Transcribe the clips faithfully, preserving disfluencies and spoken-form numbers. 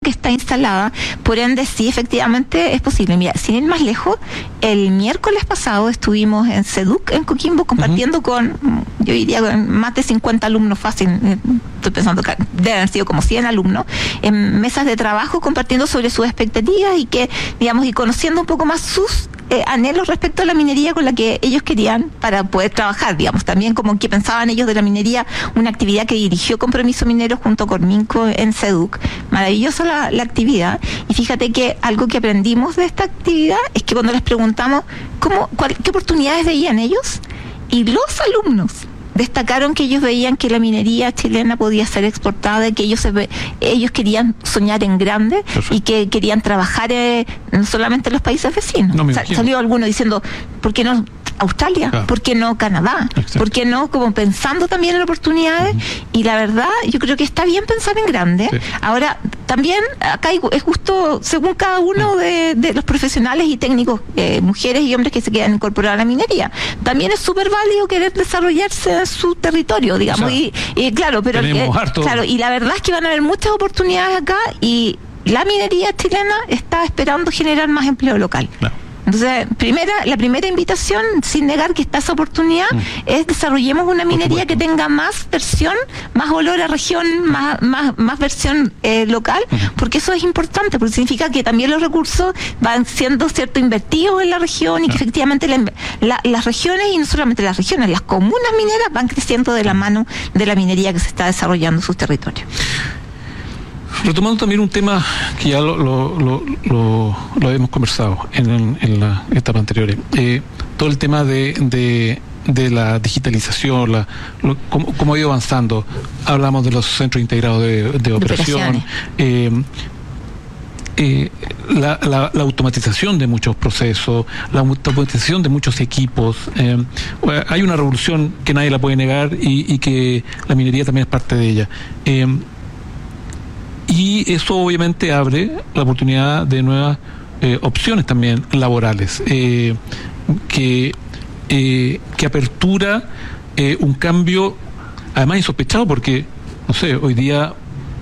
que está instalada, por ende sí efectivamente es posible. Mira, sin ir más lejos, el miércoles pasado estuvimos en SEDUC en Coquimbo compartiendo uh-huh. con, yo diría, con más de cincuenta alumnos fácil, estoy pensando que deben haber sido como cien alumnos, en mesas de trabajo compartiendo sobre sus expectativas y que, digamos, y conociendo un poco más sus Eh, anhelos respecto a la minería con la que ellos querían para poder trabajar, digamos, también como que pensaban ellos de la minería, una actividad que dirigió Compromiso Minero junto con Minco en SEDUC. Maravillosa la, la actividad, y fíjate que algo que aprendimos de esta actividad es que cuando les preguntamos cómo, cuál, qué oportunidades veían ellos, y los alumnos destacaron que ellos veían que la minería chilena podía ser exportada, que ellos se ve, ellos querían soñar en grande. Perfecto. Y que querían trabajar eh, no solamente en los países vecinos. No, Sa- salió alguno diciendo, ¿por qué no Australia? Claro. ¿Por qué no Canadá? Exacto. ¿Por qué no? Como pensando también en oportunidades. Uh-huh. Y la verdad, yo creo que está bien pensar en grande. Sí. Ahora, también acá es justo según cada uno de, de los profesionales y técnicos, eh, mujeres y hombres que se quieran incorporar a la minería. También es súper válido querer desarrollarse en su territorio, digamos. O sea, y, y claro, pero eh, claro, y la verdad es que van a haber muchas oportunidades acá, y la minería chilena está esperando generar más empleo local. Claro. Entonces, primera, la primera invitación, sin negar que está esa oportunidad, mm. es desarrollemos una minería que tenga más versión, más olor a región, más, más, más versión eh, local, mm. porque eso es importante, porque significa que también los recursos van siendo, cierto, invertidos en la región, y que efectivamente la, la, las regiones, y no solamente las regiones, las comunas mineras van creciendo de la mano de la minería que se está desarrollando en sus territorios. Retomando también un tema que ya lo, lo, lo, lo, lo habíamos conversado en, en las etapas anteriores, eh, todo el tema de, de, de la digitalización, la, lo, cómo, cómo ha ido avanzando. Hablamos de los centros integrados de, de operación, eh, eh, la, la, la automatización de muchos procesos, la automatización de muchos equipos. Eh, hay una revolución que nadie la puede negar, y, y que la minería también es parte de ella. Eh, Y eso obviamente abre la oportunidad de nuevas eh, opciones también laborales, eh, que, eh, que apertura eh, un cambio además insospechado, porque, no sé, hoy día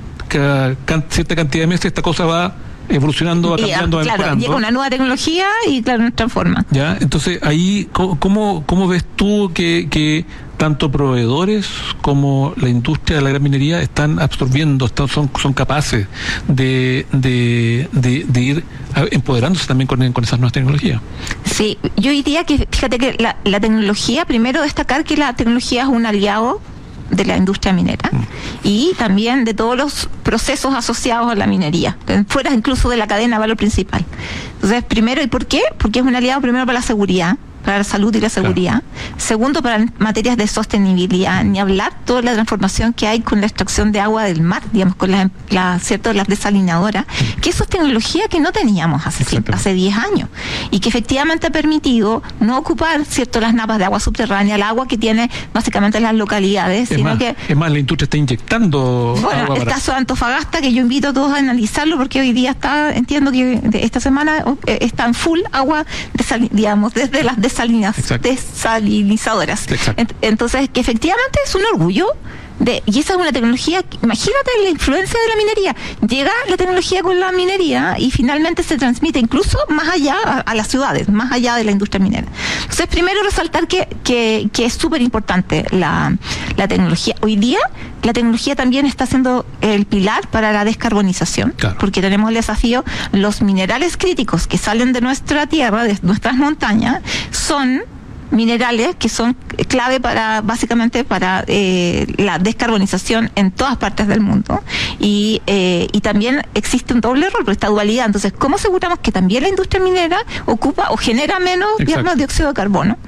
cada can, cierta cantidad de meses esta cosa va evolucionando, va cambiando, va claro, mejorando. Llega una nueva tecnología y claro, nos transforma. Ya, entonces ahí, ¿cómo, cómo ves tú que, que tanto proveedores como la industria de la gran minería están absorbiendo, están, son, son capaces de, de, de, de ir empoderándose también con, con esas nuevas tecnologías? Sí, yo diría que, fíjate que la, la tecnología, primero destacar que la tecnología es un aliado de la industria minera mm. y también de todos los procesos asociados a la minería, fuera incluso de la cadena de valor principal. Entonces, primero, ¿y por qué? Porque es un aliado primero para la seguridad, para la salud y la seguridad. Claro. Segundo, para materias de sostenibilidad, ni hablar toda la transformación que hay con la extracción de agua del mar, digamos, con las la, cierto, las desalinadoras, mm. que eso es tecnología que no teníamos hace hace diez años, y que efectivamente ha permitido no ocupar, cierto, las napas de agua subterránea, el agua que tiene básicamente las localidades, es sino más, que... Es más, la industria está inyectando bueno, agua el para... caso de Antofagasta, que yo invito a todos a analizarlo, porque hoy día está, entiendo que esta semana eh, está en full agua, desal, digamos, desde las desal Salinas, desalinizadoras. Ent- entonces, que efectivamente es un orgullo de, y esa es una tecnología, imagínate la influencia de la minería, llega la tecnología con la minería y finalmente se transmite incluso más allá a, a las ciudades, más allá de la industria minera. Entonces, primero resaltar que, que, que es súper importante la, la tecnología. Hoy día la tecnología también está siendo el pilar para la descarbonización, claro. porque tenemos el desafío, los minerales críticos que salen de nuestra tierra, de nuestras montañas, son minerales que son clave para, básicamente, para eh, la descarbonización en todas partes del mundo. Y, eh, y también existe un doble rol, esta dualidad. Entonces, ¿cómo aseguramos que también la industria minera ocupa o genera menos, digamos, dióxido de carbono?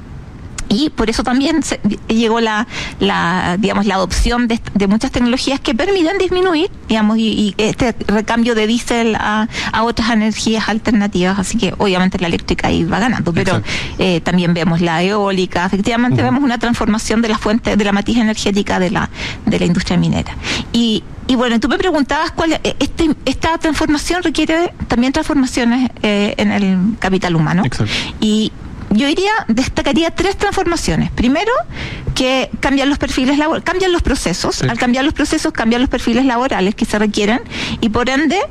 Y por eso también se, llegó la, la, digamos, la adopción de, de muchas tecnologías que permiten disminuir, digamos, y, y este recambio de diésel a, a otras energías alternativas. Así que obviamente la eléctrica ahí va ganando, pero eh, también vemos la eólica. Efectivamente, uh-huh. vemos una transformación de la fuente, de la matriz energética de la, de la industria minera. Y Y bueno, tú me preguntabas cuál este, esta transformación requiere también transformaciones eh, en el capital humano. Exacto. Y yo diría, destacaría tres transformaciones. Primero, que cambian los perfiles laborales, cambian los procesos. Sí. Al cambiar los procesos, cambian los perfiles laborales que se requieren, y por ende